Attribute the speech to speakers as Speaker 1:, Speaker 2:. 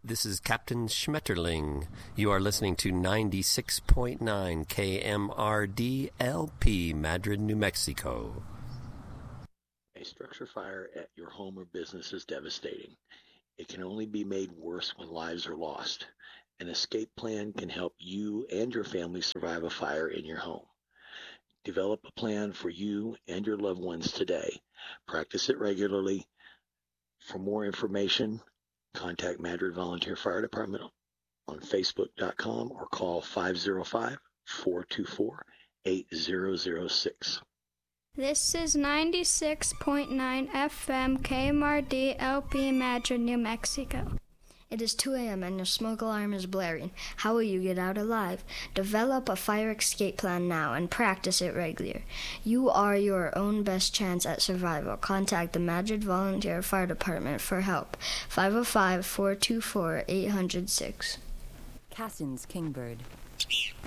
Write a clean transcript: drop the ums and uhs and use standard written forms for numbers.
Speaker 1: This is Captain Schmetterling. You are listening to 96.9 KMRD LP, Madrid, New Mexico.
Speaker 2: A structure fire at your home or business is devastating. It can only be made worse when lives are lost. An escape plan can help you and your family survive a fire in your home. Develop a plan for you and your loved ones today. Practice it regularly. For more information, contact Madrid Volunteer Fire Department on Facebook.com or call 505-424-8006.
Speaker 3: This is 96.9 FM KMRD LP Madrid, New Mexico.
Speaker 4: It is 2 a.m. and your smoke alarm is blaring. How will you get out alive? Develop a fire escape plan now and practice it regularly. You are your own best chance at survival. Contact the Madrid Volunteer Fire Department for help. 505-424-8006.
Speaker 5: Cassin's Kingbird.